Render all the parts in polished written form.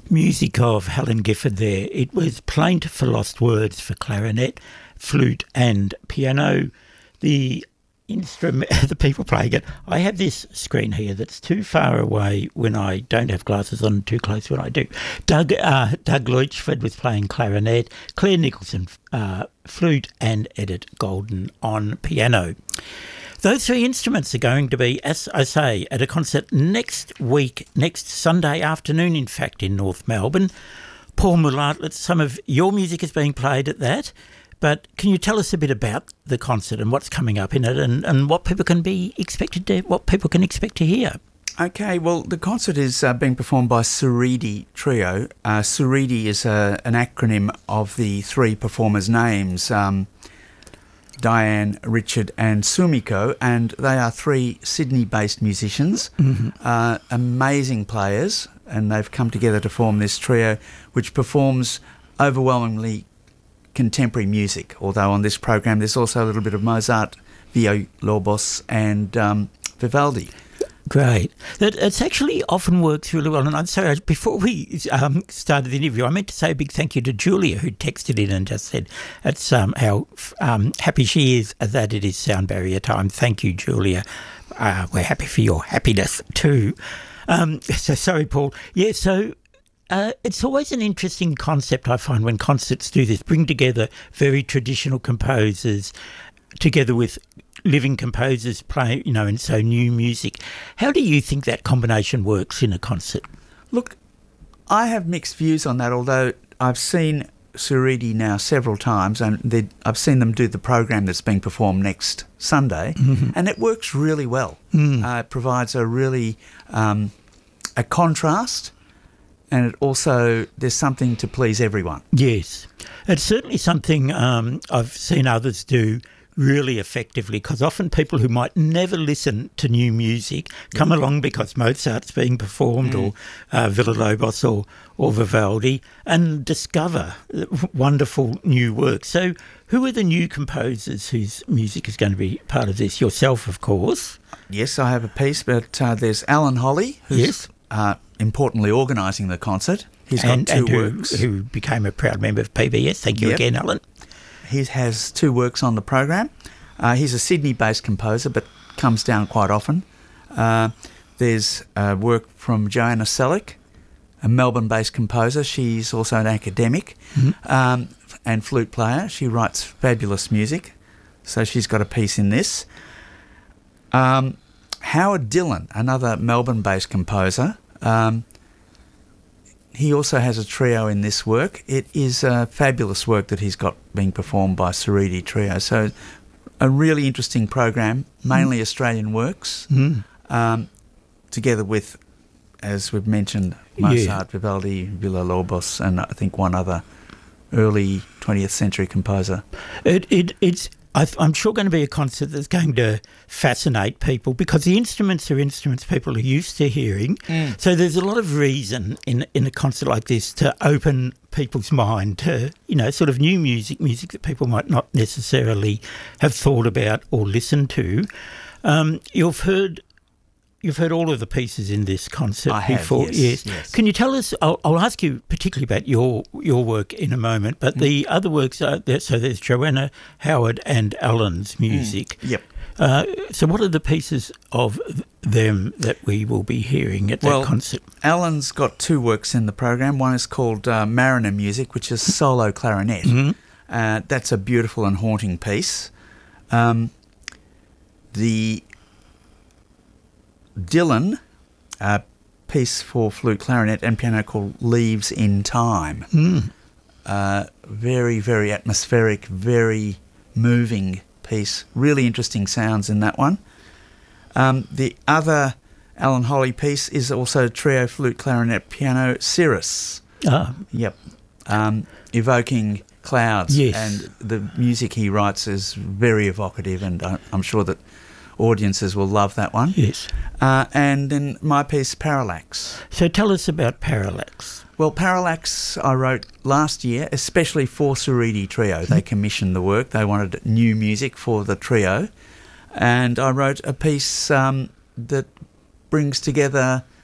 Music of Helen Gifford there. It was Plaint for Lost Words for clarinet, flute and piano. The instrument, the people playing it. I have this screen here that's too far away when I don't have glasses on, too close when I do. Doug Leuchford was playing clarinet, Claire Nicholson flute and Edith Golden on piano. Those three instruments are going to be, as I say, at a concert next week, next Sunday afternoon, in fact, in North Melbourne. Paul Mullard, some of your music is being played at that, but can you tell us a bit about the concert and what's coming up in it and what people can expect to hear? Okay, well, the concert is being performed by Suridi Trio. Suridi is an acronym of the three performers' names, Diane, Richard and Sumiko, and they are three Sydney-based musicians, amazing players, and they've come together to form this trio which performs overwhelmingly contemporary music, although on this program there's also a little bit of Mozart, Villalobos and Vivaldi. Great. It's actually often works really well. And I'm sorry, before we started the interview, I meant to say a big thank you to Julia, who texted in and just said it's how happy she is that it is sound barrier time. Thank you, Julia. We're happy for your happiness too. So sorry, Paul. Yeah, so it's always an interesting concept, I find, when concerts do this, bring together very traditional composers together with living composers play, and so new music. How do you think that combination works in a concert? Look, I have mixed views on that, although I've seen Suridi now several times, and I've seen them do the program that's being performed next Sunday, and it works really well. It provides a really a contrast, and it also, there's something to please everyone. Yes. It's certainly something I've seen others do really effectively, because often people who might never listen to new music come along because Mozart's being performed or Villalobos or Vivaldi and discover wonderful new work. So who are the new composers whose music is going to be part of this? Yourself, of course. Yes, I have a piece, but there's Alan Holly, who's importantly organising the concert. He's got two works. Who became a proud member of PBS. Thank you again, Alan. He has two works on the program. He's a Sydney-based composer, but comes down quite often. There's work from Joanna Selleck, a Melbourne-based composer. She's also an academic and flute player. She writes fabulous music, so she's got a piece in this. Howard Dillon, another Melbourne-based composer. He also has a trio in this work. It is a fabulous work that he's got being performed by Suridi Trio. So a really interesting program, mainly Australian works, together with, as we've mentioned, Mozart, Vivaldi, Villalobos, and I think one other early 20th century composer. I'm sure going to be a concert that's going to fascinate people because the instruments are instruments people are used to hearing. So there's a lot of reason in a concert like this to open people's mind to, sort of new music that people might not necessarily have thought about or listened to. You've heard all of the pieces in this concert before. Yes. Can you tell us, I'll ask you particularly about your work in a moment, but the other works are there, so there's Joanna, Howard and Alan's music. Yep. So what are the pieces of them that we will be hearing at that concert? Alan's got two works in the program. One is called Mariner Music, which is solo clarinet. That's a beautiful and haunting piece. The Dylan, a piece for flute, clarinet and piano called Leaves in Time. Very, very atmospheric, very moving piece. Really interesting sounds in that one. The other Alan Holly piece is also trio, flute, clarinet, piano, Cirrus. Yep. Evoking clouds. Yes. And the music he writes is very evocative, and I'm sure that audiences will love that one. Yes. And then my piece, Parallax. So tell us about Parallax. Well, Parallax I wrote last year, especially for Suridi Trio. They commissioned the work. They wanted new music for the trio. And I wrote a piece that brings together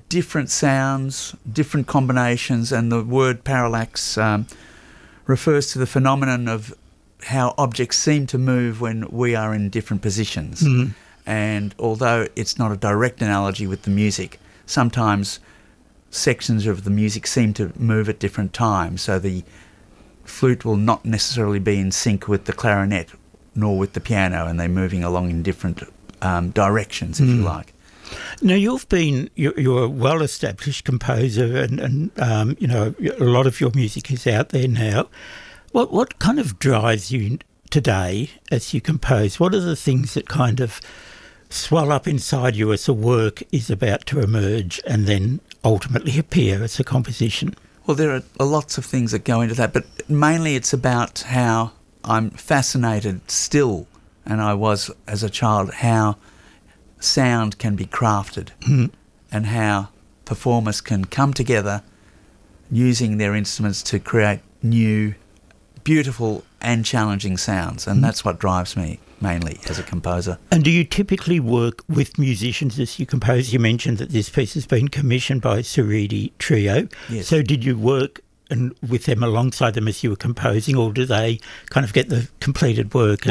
different sounds, different combinations, and the word parallax refers to the phenomenon of how objects seem to move when we are in different positions. Mm. And although it's not a direct analogy with the music, sometimes sections of the music seem to move at different times. So the flute will not necessarily be in sync with the clarinet nor with the piano, and they're moving along in different directions, if you like. Now, you're a well-established composer, and you know, a lot of your music is out there now. What kind of drives you today as you compose? What are the things that kind of swell up inside you as a work is about to emerge and then ultimately appear as a composition? Well, there are lots of things that go into that, but mainly it's about how I'm fascinated still, and I was as a child, how sound can be crafted and how performers can come together using their instruments to create new, beautiful and challenging sounds, and that's what drives me mainly as a composer. And do you typically work with musicians as you compose? You mentioned that this piece has been commissioned by Suridi Trio. Yes. So did you work with them alongside them as you were composing, or do they kind of get the completed work?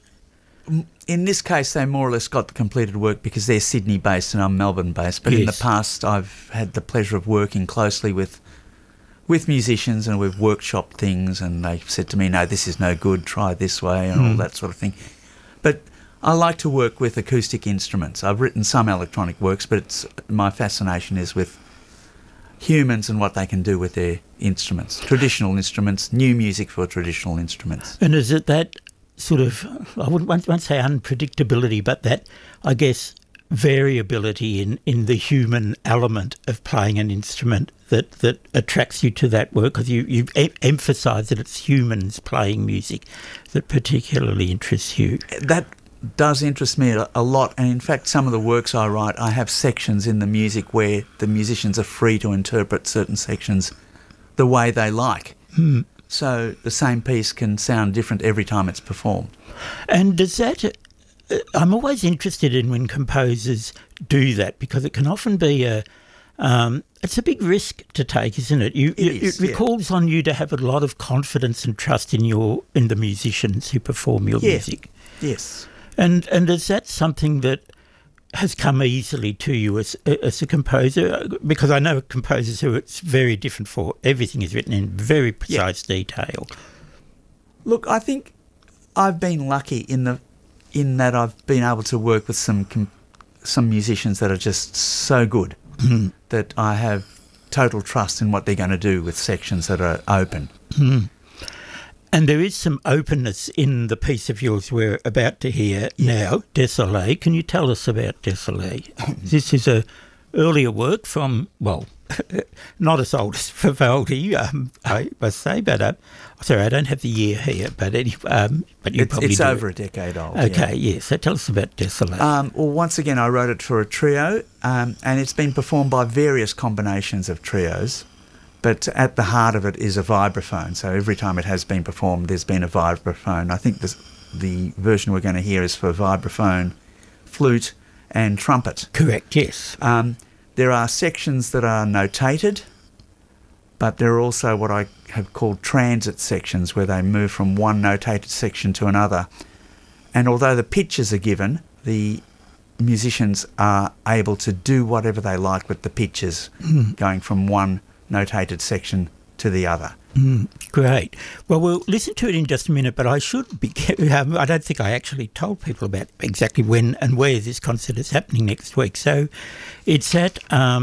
In this case, they more or less got the completed work because they're Sydney-based and I'm Melbourne-based. But in the past, I've had the pleasure of working closely with musicians, and we've workshopped things, and they've said to me, no, this is no good, try this way, and all that sort of thing. But I like to work with acoustic instruments. I've written some electronic works, but my fascination is with humans and what they can do with their instruments, traditional instruments, new music for traditional instruments. And is it that sort of, I won't say unpredictability, but that, I guess, variability in the human element of playing an instrument that attracts you to that work? Because you emphasise that it's humans playing music that particularly interests you. That does interest me a lot, and in fact some of the works I write, I have sections in the music where the musicians are free to interpret certain sections the way they like. So the same piece can sound different every time it's performed. And does that... I'm always interested in when composers do that, because it can often be it's a big risk to take, isn't it? It recalls on you to have a lot of confidence and trust in the musicians who perform your music. Yes. And is that something that has come easily to you as a composer? Because I know composers who it's very different for. Everything is written in very precise detail. Look, I think I've been lucky in that I've been able to work with some musicians that are just so good that I have total trust in what they're going to do with sections that are open. And there is some openness in the piece of yours we're about to hear now, Désolé. Can you tell us about Désolé? This is a earlier work from, well, not as old as Vivaldi, I must say, but sorry, I don't have the year here, but anyway, but you probably it's do. over a decade old. Okay, yes. So tell us about Désolé. Well, once again, I wrote it for a trio, and it's been performed by various combinations of trios, but at the heart of it is a vibraphone. So every time it has been performed, there's been a vibraphone. I think the version we're going to hear is for vibraphone, flute, and trumpet. Correct, yes. There are sections that are notated, but there are also what I have called transit sections, where they move from one notated section to another. And although the pitches are given, the musicians are able to do whatever they like with the pitches, going from one notated section to the other. Great. Well, we'll listen to it in just a minute, but I should be... I don't think I actually told people about exactly when and where this concert is happening next week. So it's at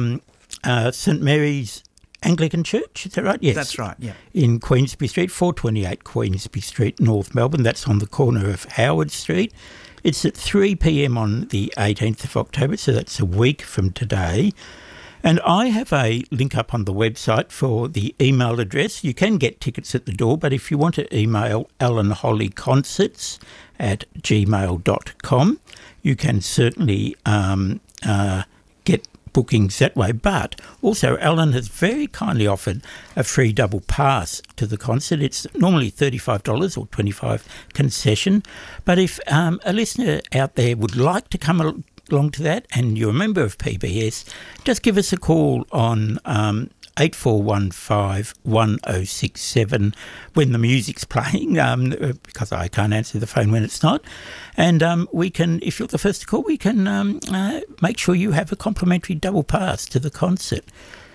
St Mary's Anglican Church, is that right? Yes. That's right, yeah. In Queensby Street, 428 Queensby Street, North Melbourne. That's on the corner of Howard Street. It's at 3 p.m. on the 18th of October, so that's a week from today. And I have a link up on the website for the email address. You can get tickets at the door, but if you want to email alanhollyconcerts@gmail.com, you can certainly get bookings that way. But also, Alan has very kindly offered a free double pass to the concert. It's normally $35 or $25 concession. But if a listener out there would like to come along to that and you're a member of PBS, just give us a call on 8415 1067 when the music's playing, because I can't answer the phone when it's not. And we can, if you're the first to call, we can make sure you have a complimentary double pass to the concert.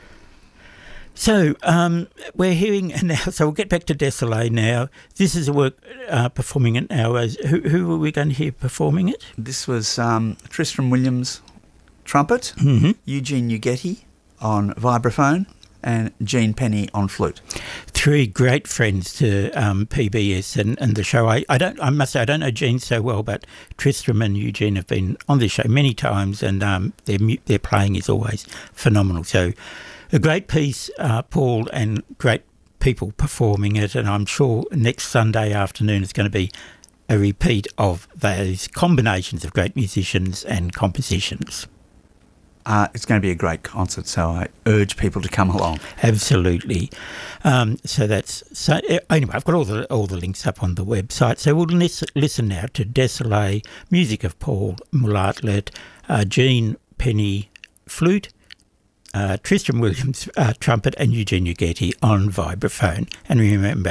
So we're hearing now, so we'll get back to Désolé now. This is a work performing it now. Who are we going to hear performing it? This was Tristram Williams, trumpet, Eugene Ugeti on vibraphone, and Gene Penny on flute. Three great friends to PBS and the show. I must say I don't know Gene so well, but Tristram and Eugene have been on this show many times, and their playing is always phenomenal. So a great piece, Paul, and great people performing it, and I'm sure next Sunday afternoon is going to be a repeat of those combinations of great musicians and compositions. It's going to be a great concert, so I urge people to come along. Absolutely. Anyway, I've got all the links up on the website. So we'll listen now to Désolé, music of Paul Moulatlet, Gene Penny flute, Tristram Williams trumpet, and Eugene Ugeti on vibraphone. And remember,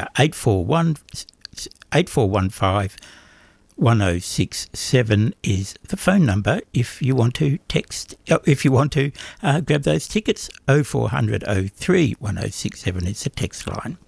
8415 1067 is the phone number if you want to grab those tickets. 0400 03 1067 is the text line.